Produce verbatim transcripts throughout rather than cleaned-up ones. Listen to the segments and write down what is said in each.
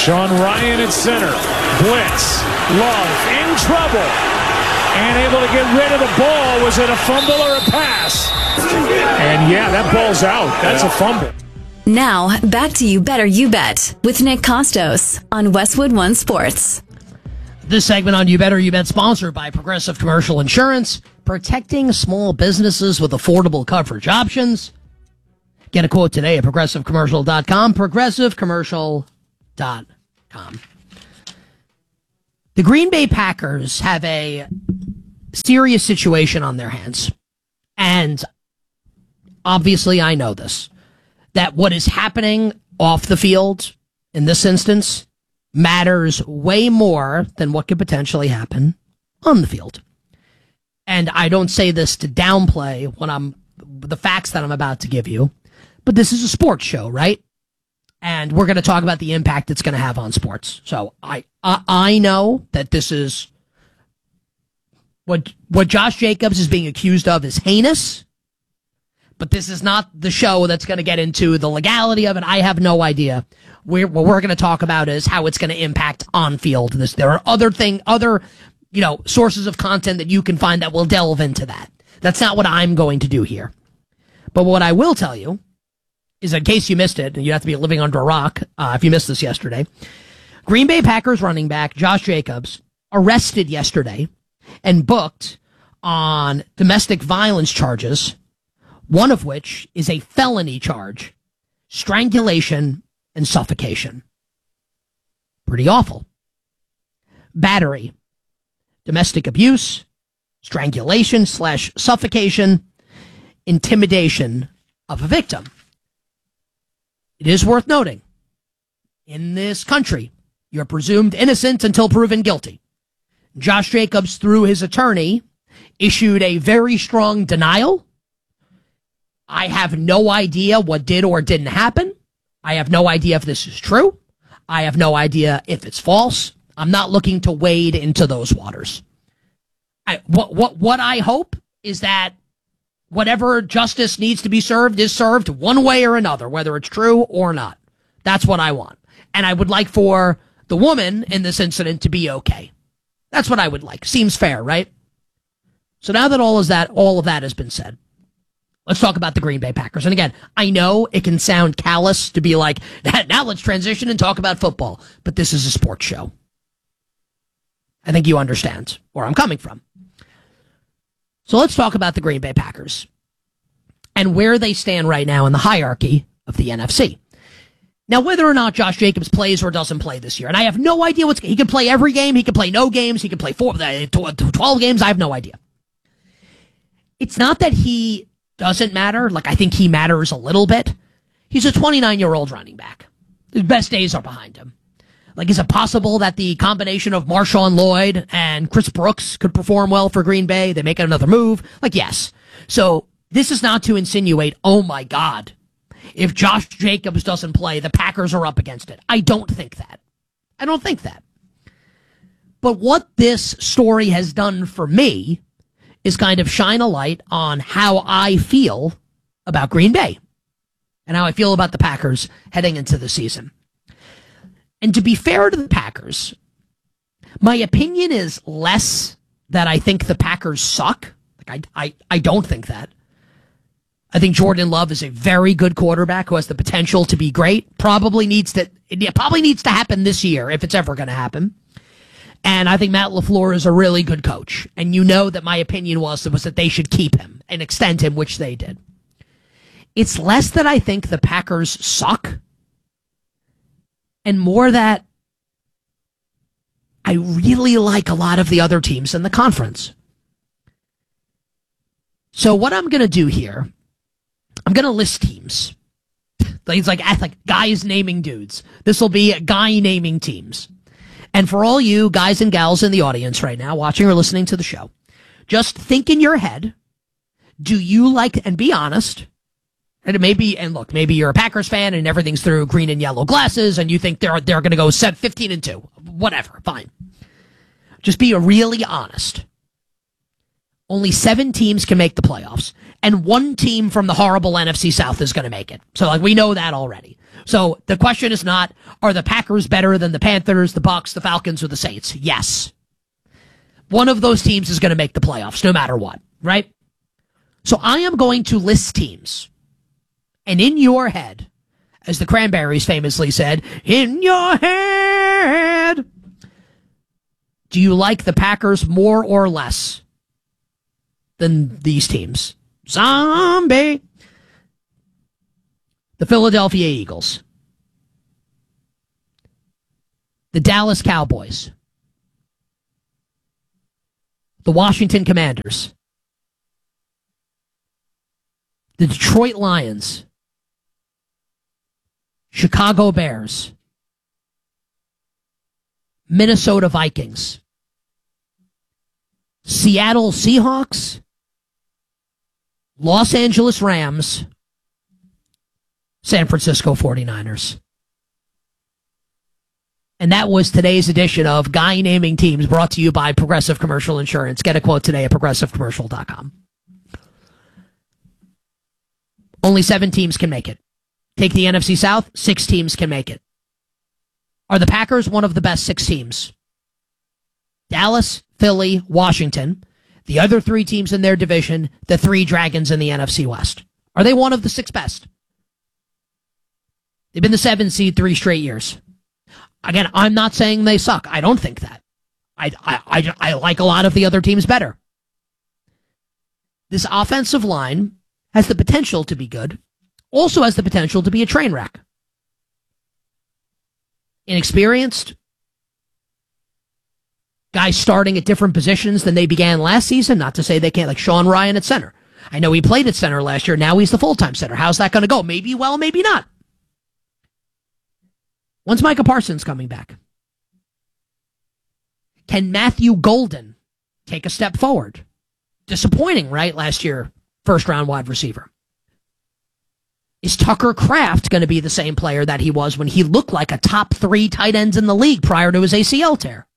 Sean Ryan at center. Blitz. Love in trouble. And able to get rid of the ball. Was it a fumble or a pass? And yeah, that ball's out. That's a fumble. Now, back to You Better You Bet with Nick Costos on Westwood One Sports. This segment on You Better You Bet sponsored by Progressive Commercial Insurance, protecting small businesses with affordable coverage options. Get a quote today at progressive commercial dot com, progressive commercial dot com. The Green Bay Packers have a serious situation on their hands. And obviously I know this, that what is happening off the field in this instance matters way more than what could potentially happen on the field. And I don't say this to downplay what I'm, the facts that I'm about to give you, but this is a sports show, right? And we're going to talk about the impact it's going to have on sports. So I, I, I know that this is what, what Josh Jacobs is being accused of is heinous, but this is not the show that's going to get into the legality of it. I have no idea. We're, what we're going to talk about is how it's going to impact on field. This, there are other thing, other, you know, sources of content that you can find that will delve into that. That's not what I'm going to do here. But what I will tell you is, in case you missed it, and you have to be living under a rock uh, if you missed this yesterday, Green Bay Packers running back Josh Jacobs arrested yesterday and booked on domestic violence charges, one of which is a felony charge, strangulation and suffocation. Pretty awful. Battery, domestic abuse, strangulation slash suffocation, intimidation of a victim. It is worth noting, in this country, you're presumed innocent until proven guilty. Josh Jacobs, through his attorney, issued a very strong denial. I have no idea what did or didn't happen. I have no idea if this is true. I have no idea if it's false. I'm not looking to wade into those waters. I, what, what, what I hope is that whatever justice needs to be served is served one way or another, whether it's true or not. That's what I want. And I would like for the woman in this incident to be okay. That's what I would like. Seems fair, right? So now that all is that, all of that has been said, let's talk about the Green Bay Packers. And again, I know it can sound callous to be like, now let's transition and talk about football. But this is a sports show. I think you understand where I'm coming from. So let's talk about the Green Bay Packers and where they stand right now in the hierarchy of the N F C. Now, whether or not Josh Jacobs plays or doesn't play this year, and I have no idea what's, he can play every game, he can play no games, he can play four, twelve games, I have no idea. It's not that he doesn't matter, like I think he matters a little bit. He's a twenty-nine-year-old running back. His best days are behind him. Like, is it possible that the combination of Marshawn Lloyd and Chris Brooks could perform well for Green Bay? They make another move? Like, yes. So this is not to insinuate, oh my God, if Josh Jacobs doesn't play, the Packers are up against it. I don't think that. I don't think that. But what this story has done for me is kind of shine a light on how I feel about Green Bay and how I feel about the Packers heading into the season. And to be fair to the Packers, my opinion is less that I think the Packers suck. Like I, I, I don't think that. I think Jordan Love is a very good quarterback who has the potential to be great. Probably needs to, it probably needs to happen this year if it's ever going to happen. And I think Matt LaFleur is a really good coach. And you know that my opinion was, was that they should keep him and extend him, which they did. It's less that I think the Packers suck, and more that I really like a lot of the other teams in the conference. So what I'm going to do here, I'm going to list teams. It's like, like guys naming dudes. This will be guy naming teams. And for all you guys and gals in the audience right now, watching or listening to the show, just think in your head, do you like, and be honest, and it may be, and look, maybe you're a Packers fan and everything's through green and yellow glasses and you think they're they're going to go set fifteen and two. Whatever, fine. Just be really honest. Only seven teams can make the playoffs, and one team from the horrible N F C South is going to make it. So, like, we know that already. So the question is not, are the Packers better than the Panthers, the Bucks, the Falcons, or the Saints? Yes. One of those teams is going to make the playoffs, no matter what, right? So I am going to list teams. And in your head, as the Cranberries famously said, in your head, do you like the Packers more or less than these teams? Zombie. The Philadelphia Eagles. The Dallas Cowboys. The Washington Commanders. The Detroit Lions. Chicago Bears. Minnesota Vikings. Seattle Seahawks. Los Angeles Rams. San Francisco forty-niners. And that was today's edition of Guy Naming Teams, brought to you by Progressive Commercial Insurance. Get a quote today at progressive commercial dot com. Only seven teams can make it. Take the N F C South, six teams can make it. Are the Packers one of the best six teams? Dallas, Philly, Washington. The other three teams in their division, the three Dragons in the N F C West. Are they one of the six best? They've been the seven seed three straight years. Again, I'm not saying they suck. I don't think that. I, I, I, I like a lot of the other teams better. This offensive line has the potential to be good, also has the potential to be a train wreck. Inexperienced, guys starting at different positions than they began last season, not to say they can't, like Sean Ryan at center. I know he played at center last year, now he's the full-time center. How's that going to go? Maybe well, maybe not. When's Micah Parsons coming back? Can Matthew Golden take a step forward? Disappointing, right? Last year, first round wide receiver. Is Tucker Kraft going to be the same player that he was when he looked like a top three tight ends in the league prior to his A C L tear?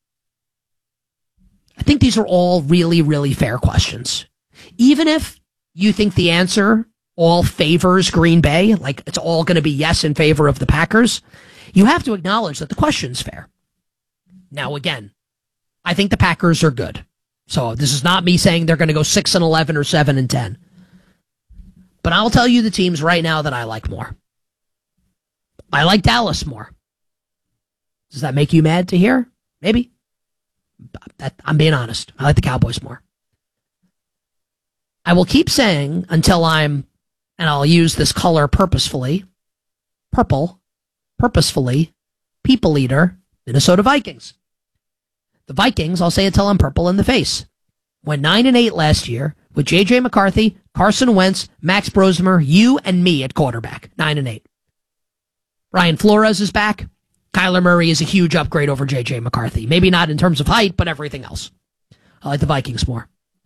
I think these are all really, really fair questions. Even if you think the answer all favors Green Bay, like it's all going to be yes in favor of the Packers, you have to acknowledge that the question's fair. Now, again, I think the Packers are good. So this is not me saying they're going to go six and eleven or seven and ten. But I'll tell you the teams right now that I like more. I like Dallas more. Does that make you mad to hear? Maybe. That, I'm being honest. I like the Cowboys more. I will keep saying until I'm, and I'll use this color purposefully, purple, purposefully, people eater, Minnesota Vikings. The Vikings, I'll say it till I'm purple in the face, went nine and eight last year with J J McCarthy, Carson Wentz, Max Brosmer, you and me at quarterback. nine and eight. Brian Flores is back. Kyler Murray is a huge upgrade over J J McCarthy. Maybe not in terms of height, but everything else. I like the Vikings more.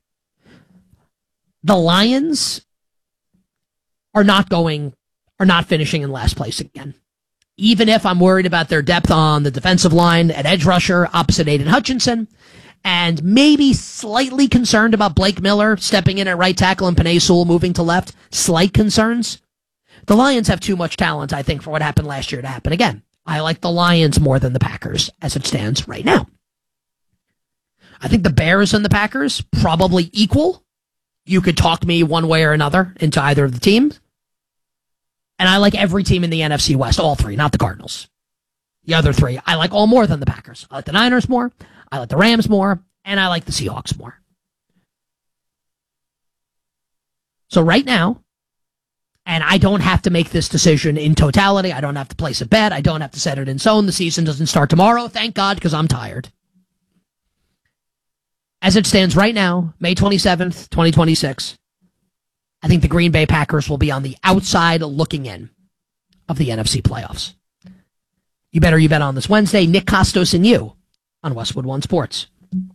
The Lions are not going, are not finishing in last place again. Even if I'm worried about their depth on the defensive line at edge rusher opposite Aiden Hutchinson, and maybe slightly concerned about Blake Miller stepping in at right tackle and Penei Sewell moving to left, slight concerns. The Lions have too much talent, I think, for what happened last year to happen again. I like the Lions more than the Packers as it stands right now. I think the Bears and the Packers probably equal. You could talk me one way or another into either of the teams. And I like every team in the N F C West, all three, not the Cardinals. The other three, I like all more than the Packers. I like the Niners more, I like the Rams more, and I like the Seahawks more. So right now, and I don't have to make this decision in totality. I don't have to place a bet. I don't have to set it in stone. The season doesn't start tomorrow, thank God, because I'm tired. As it stands right now, May twenty-seventh, twenty twenty-six, I think the Green Bay Packers will be on the outside looking in of the N F C playoffs. You better you bet on this Wednesday. Nick Costos and you on Westwood One Sports.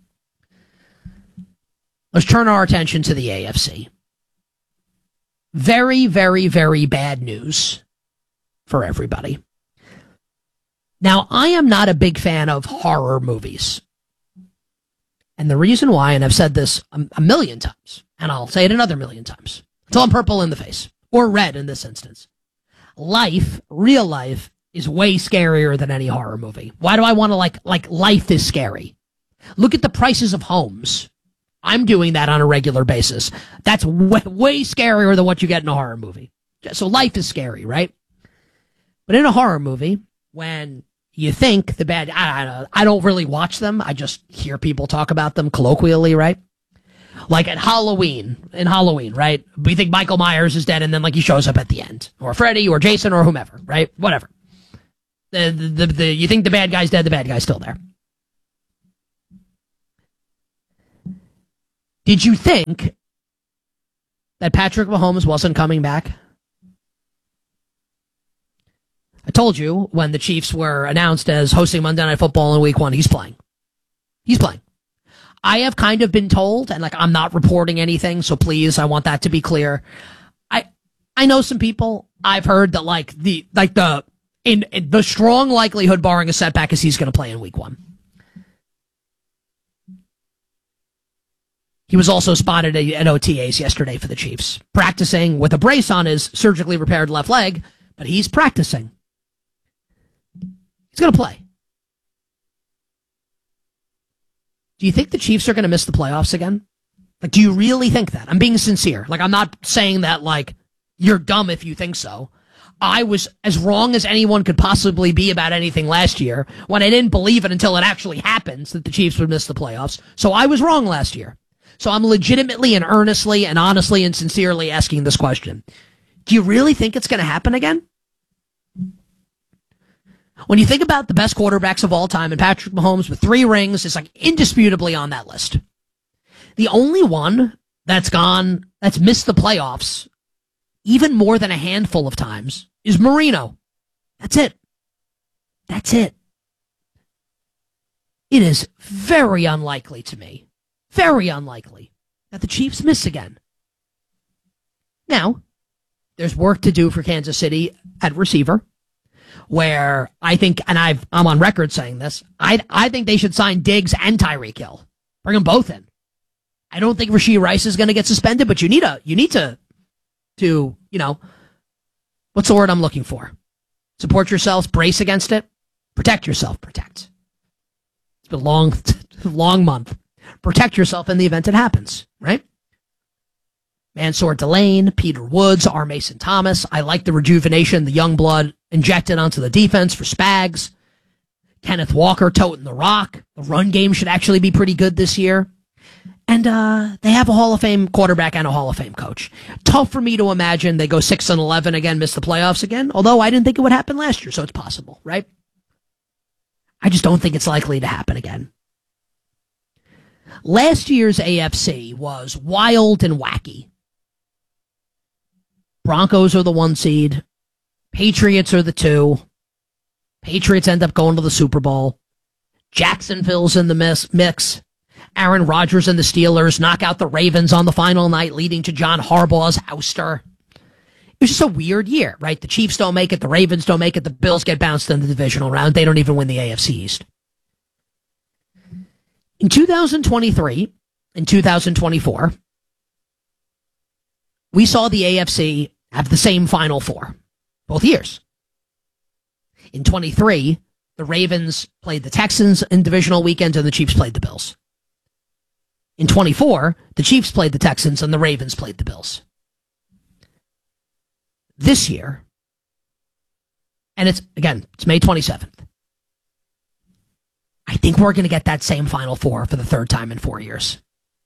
Let's turn our attention to the A F C. Very, very, very bad news for everybody. Now, I am not a big fan of horror movies. And the reason why, and I've said this a, a million times, and I'll say it another million times, until I'm purple in the face, or red in this instance. Life, real life, is way scarier than any horror movie. Why do I want to like, like life is scary? Look at the prices of homes. I'm doing that on a regular basis. That's way, way scarier than what you get in a horror movie. So life is scary, right? But in a horror movie, when you think the bad, I, I, don't know, I don't really watch them. I just hear people talk about them colloquially, right? Like at Halloween, in Halloween, right? We think Michael Myers is dead and then like he shows up at the end. Or Freddy or Jason or whomever, right? Whatever. The, the, the, the, you think the bad guy's dead, the bad guy's still there. Did you think that Patrick Mahomes wasn't coming back? I told you when the Chiefs were announced as hosting Monday Night Football in week one, he's playing. He's playing. I have kind of been told, and like I'm not reporting anything, so please, I want that to be clear. I I know some people. I've heard that like the like the in, in the strong likelihood, barring a setback, is he's going to play in week one. He was also spotted at O T As yesterday for the Chiefs, practicing with a brace on his surgically repaired left leg, but he's practicing. He's going to play. Do you think the Chiefs are going to miss the playoffs again? Like, do you really think that? I'm being sincere. Like, I'm not saying that, like, you're dumb if you think so. I was as wrong as anyone could possibly be about anything last year when I didn't believe it until it actually happens that the Chiefs would miss the playoffs. So I was wrong last year. So I'm legitimately and earnestly and honestly and sincerely asking this question. Do you really think it's going to happen again? When you think about the best quarterbacks of all time, and Patrick Mahomes with three rings is like indisputably on that list. The only one that's gone, that's missed the playoffs, even more than a handful of times, is Marino. That's it. That's it. It is very unlikely to me, very unlikely, that the Chiefs miss again. Now, there's work to do for Kansas City at receiver, where I think, and I've, I'm on record saying this, I I think they should sign Diggs and Tyreek Hill. Bring them both in. I don't think Rashee Rice is going to get suspended, but you need a, you need to, to, you know, what's the word I'm looking for? Support yourselves, brace against it, protect yourself, protect. It's been a long, long month. Protect yourself in the event it happens, right? Mansour Delane, Peter Woods, R. Mason Thomas. I like the rejuvenation, the young blood injected onto the defense for Spags. Kenneth Walker toting the rock. The run game should actually be pretty good this year. And uh, they have a Hall of Fame quarterback and a Hall of Fame coach. Tough for me to imagine they go six and eleven again, miss the playoffs again, although I didn't think it would happen last year, so it's possible, right? I just don't think it's likely to happen again. Last year's A F C was wild and wacky. Broncos are the one seed. Patriots are the two. Patriots end up going to the Super Bowl. Jacksonville's in the mix. Aaron Rodgers and the Steelers knock out the Ravens on the final night, leading to John Harbaugh's ouster. It was just a weird year, right? The Chiefs don't make it. The Ravens don't make it. The Bills get bounced in the divisional round. They don't even win the A F C East. In two thousand twenty-three and two thousand twenty-four, we saw the A F C have the same Final Four, both years. In twenty-three, the Ravens played the Texans in divisional weekend and the Chiefs played the Bills. In twenty-four, the Chiefs played the Texans and the Ravens played the Bills. This year, and it's, again, it's May twenty-seventh. I think we're going to get that same Final Four for the third time in four years.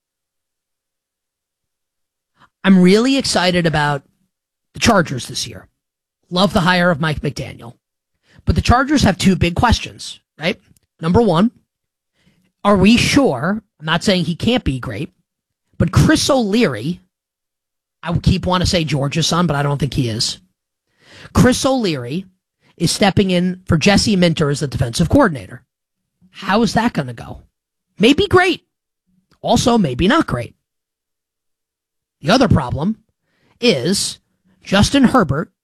I'm really excited about the Chargers this year. Love the hire of Mike McDaniel. But the Chargers have two big questions, right? Number one, are we sure, I'm not saying he can't be great, but Chris O'Leary, I would keep want to say Georgia's son, but I don't think he is. Chris O'Leary is stepping in for Jesse Minter as the defensive coordinator. How is that going to go? Maybe great. Also, maybe not great. The other problem is Justin Herbert,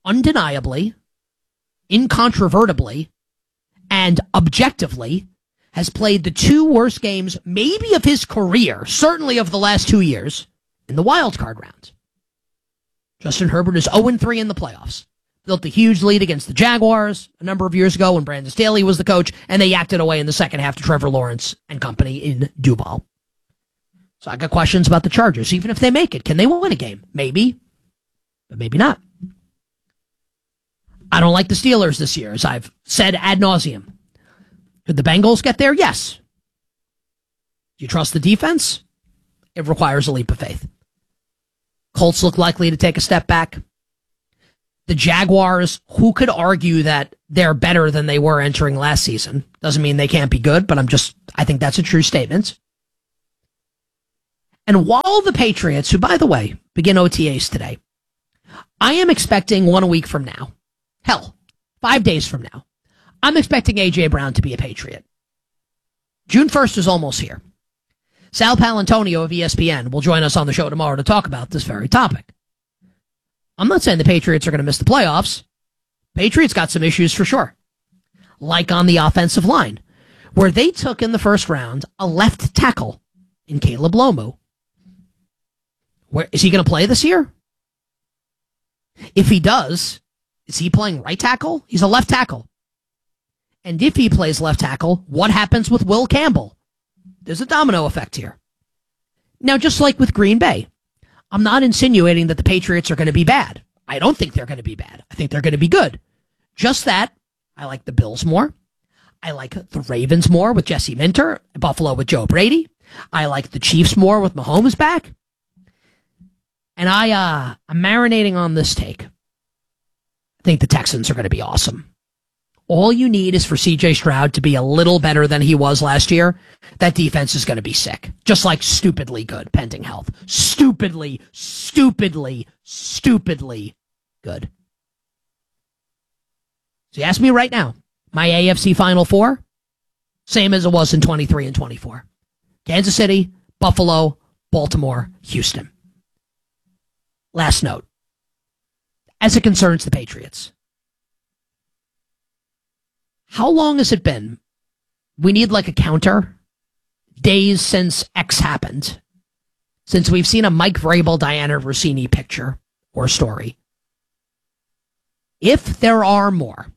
undeniably, incontrovertibly, and objectively, has played the two worst games, maybe of his career, certainly of the last two years, in the wild card round. Justin Herbert is oh and three in the playoffs. Built a huge lead against the Jaguars a number of years ago when Brandon Staley was the coach, and they yacked it away in the second half to Trevor Lawrence and company in Duval. So I got questions about the Chargers. Even if they make it, can they win a game? Maybe, but maybe not. I don't like the Steelers this year, as I've said ad nauseum. Could the Bengals get there? Yes. Do you trust the defense? It requires a leap of faith. Colts look likely to take a step back. The Jaguars, who could argue that they're better than they were entering last season? Doesn't mean they can't be good, but I'm just, I think that's a true statement. And while the Patriots, who, by the way, begin O T As today, I am expecting one week from now, hell, five days from now, I'm expecting A J Brown to be a Patriot. June first is almost here. Sal Palantonio of E S P N will join us on the show tomorrow to talk about this very topic. I'm not saying the Patriots are going to miss the playoffs. Patriots got some issues for sure. Like on the offensive line, where they took in the first round a left tackle in Caleb Lomu. Where is he going to play this year? If he does, is he playing right tackle? He's a left tackle. And if he plays left tackle, what happens with Will Campbell? There's a domino effect here. Now, just like with Green Bay, I'm not insinuating that the Patriots are going to be bad. I don't think they're going to be bad. I think they're going to be good. Just that, I like the Bills more. I like the Ravens more with Jesse Minter, Buffalo with Joe Brady. I like the Chiefs more with Mahomes back. And I, uh, I'm marinating on this take. I think the Texans are going to be awesome. All you need is for C J Stroud to be a little better than he was last year. That defense is going to be sick. Just like stupidly good, pending health. Stupidly, stupidly, stupidly good. So you ask me right now, my A F C Final Four, same as it was in twenty-three and twenty-four. Kansas City, Buffalo, Baltimore, Houston. Last note. As it concerns the Patriots. How long has it been? We need like a counter. Days since X happened. Since we've seen a Mike Vrabel, Diana Rossini picture or story. If there are more,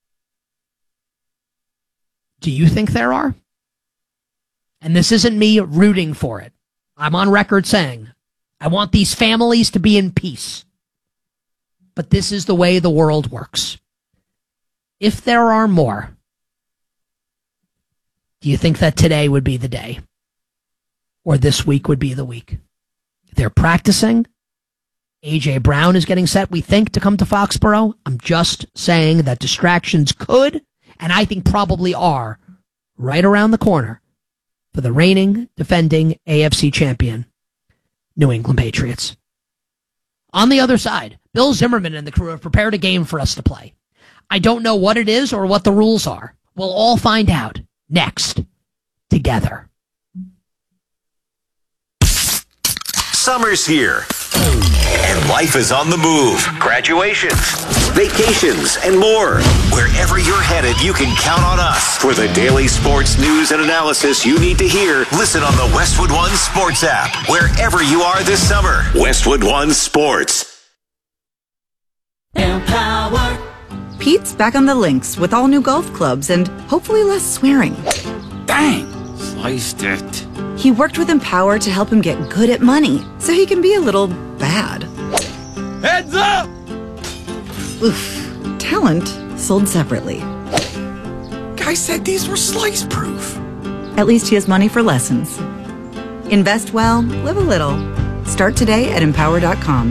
do you think there are? And this isn't me rooting for it. I'm on record saying, I want these families to be in peace. But this is the way the world works. If there are more, do you think that today would be the day? Or this week would be the week? They're practicing. A J Brown is getting set, we think, to come to Foxborough. I'm just saying that distractions could, and I think probably are, right around the corner for the reigning, defending A F C champion, New England Patriots. On the other side, Bill Zimmerman and the crew have prepared a game for us to play. I don't know what it is or what the rules are. We'll all find out next, together. Summer's here, and life is on the move. Graduations, vacations, and more. Wherever you're headed, you can count on us. For the daily sports news and analysis you need to hear, listen on the Westwood One Sports app. Wherever you are this summer, Westwood One Sports. Empower. Pete's back on the links with all new golf clubs and hopefully less swearing. Dang, sliced it. He worked with Empower to help him get good at money so he can be a little bad. Heads up! Oof. Talent sold separately. Guy said these were slice proof. At least he has money for lessons. Invest well, live a little. Start today at empower dot com.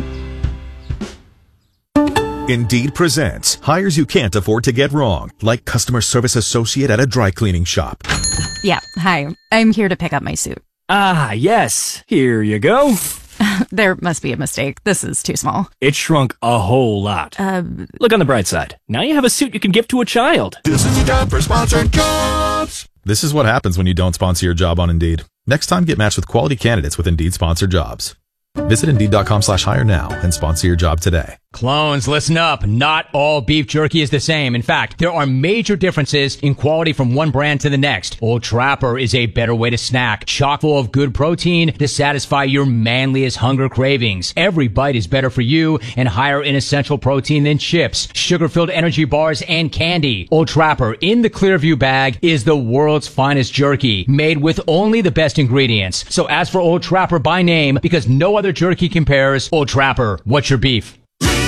Indeed presents hires you can't afford to get wrong, like customer service associate at a dry cleaning shop. Yeah, hi. I'm here to pick up my suit. Ah, yes. Here you go. There must be a mistake. This is too small. It shrunk a whole lot. Uh, Look on the bright side. Now you have a suit you can give to a child. This is time for sponsored jobs. This is what happens when you don't sponsor your job on Indeed. Next time, get matched with quality candidates with Indeed sponsored jobs. Visit Indeed.com slash hire now and sponsor your job today. Clones, listen up. Not all beef jerky is the same. In fact, there are major differences in quality from one brand to the next. Old Trapper is a better way to snack, chock full of good protein to satisfy your manliest hunger cravings. Every bite is better for you and higher in essential protein than chips, sugar-filled energy bars, and candy. Old Trapper in the Clearview bag is the world's finest jerky, made with only the best ingredients. So ask for Old Trapper by name because no other jerky compares. Old Trapper, what's your beef?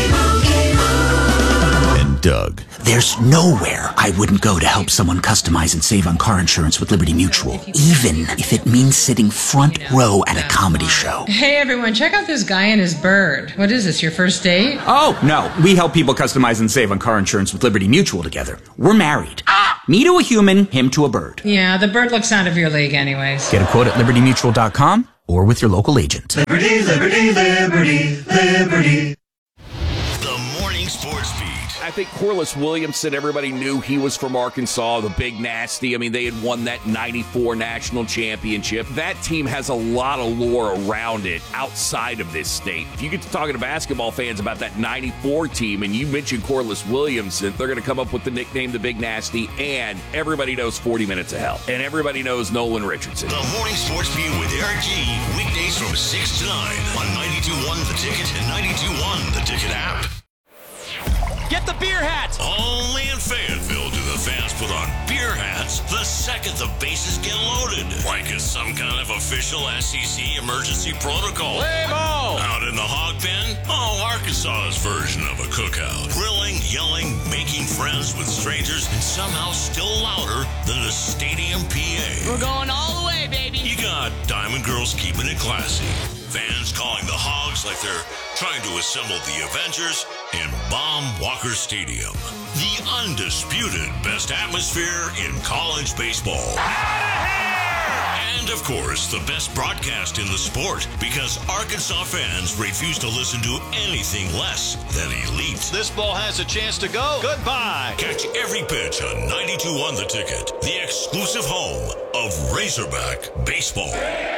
And Doug. There's nowhere I wouldn't go to help someone customize and save on car insurance with Liberty Mutual, even if it means sitting front row at a comedy show. Hey everyone, check out this guy and his bird. What is this, your first date? Oh, no. We help people customize and save on car insurance with Liberty Mutual together. We're married. Me to a human, him to a bird. Yeah, the bird looks out of your league anyways. Get a quote at liberty mutual dot com or with your local agent. Liberty, liberty, liberty, liberty. The Morning Sports Beat. I think Corliss Williamson, everybody knew he was from Arkansas, the Big Nasty. I mean, they had won that ninety-four national championship. That team has a lot of lore around it outside of this state. If you get to talking to basketball fans about that ninety-four team and you mention Corliss Williamson, they're going to come up with the nickname the Big Nasty, and everybody knows forty minutes of Hell. And everybody knows Nolan Richardson. The Morning Sports Beat with Eric G. Weekdays from six to nine on ninety-two point one The Ticket and ninety-two point one The Ticket app. Get the beer hats! Only in Fayetteville do the fans put on beer hats the second the bases get loaded. Like it's some kind of official S E C emergency protocol. Play ball! Out in the hog pen? Oh, Arkansas's version of a cookout. Grilling, yelling, making friends with strangers, and somehow still louder than the stadium P A. We're going all the way, baby! You got Diamond Girls keeping it classy. Fans calling the Hogs like they're trying to assemble the Avengers in Baum Walker Stadium. The undisputed best atmosphere in college baseball. And, of course, the best broadcast in the sport because Arkansas fans refuse to listen to anything less than elite. This ball has a chance to go. Goodbye. Catch every pitch on ninety-two point one The Ticket, the exclusive home of Razorback baseball.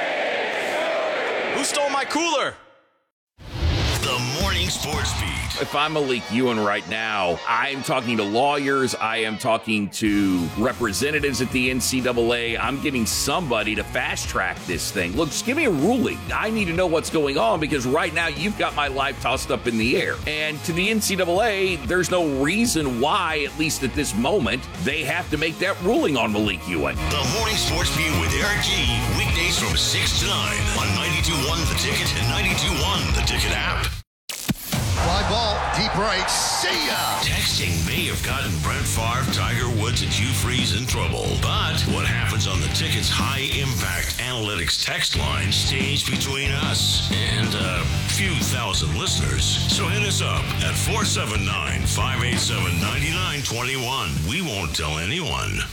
Who stole my cooler? The Morning Sports Beat. If I'm Malik Ewan right now, I'm talking to lawyers, I am talking to representatives at the N C double A. I'm getting somebody to fast track this thing. Look, just give me a ruling. I need to know what's going on because right now you've got my life tossed up in the air. And to the N C double A, there's no reason why, at least at this moment, they have to make that ruling on Malik Ewan. The Morning Sports Beat with Eric G. Weekdays from six to nine on ninety-two point one The Ticket and ninety-two point one The Ticket app. Fly ball, deep right, see ya! Texting may have gotten Brett Favre, Tiger Woods, and Hugh Freeze in trouble. But what happens on the Ticket's high-impact analytics text line stays between us and a few thousand listeners. So hit us up at four seven nine, five eight seven, nine nine two one. We won't tell anyone.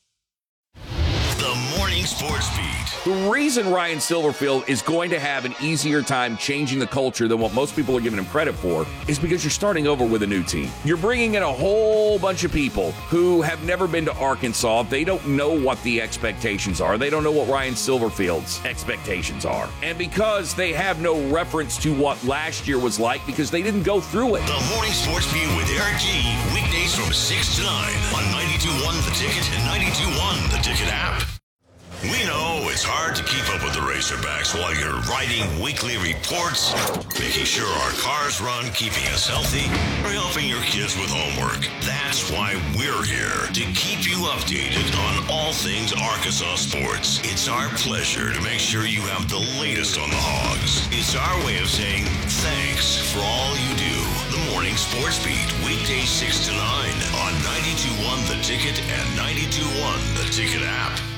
The Morning Sports Beat. The reason Ryan Silverfield is going to have an easier time changing the culture than what most people are giving him credit for is because you're starting over with a new team. You're bringing in a whole bunch of people who have never been to Arkansas. They don't know what the expectations are. They don't know what Ryan Silverfield's expectations are. And because they have no reference to what last year was like because they didn't go through it. The Morning Sports Beat with Eric G. Weekdays from six to nine on ninety-two point one The Ticket and ninety-two point one The Ticket app. We know it's hard to keep up with the Razorbacks while you're writing weekly reports, making sure our cars run, keeping us healthy, or helping your kids with homework. That's why we're here, to keep you updated on all things Arkansas sports. It's our pleasure to make sure you have the latest on the Hogs. It's our way of saying thanks for all you do. The Morning Sports Beat, weekdays six to nine on ninety-two point one The Ticket and ninety-two point one The Ticket app.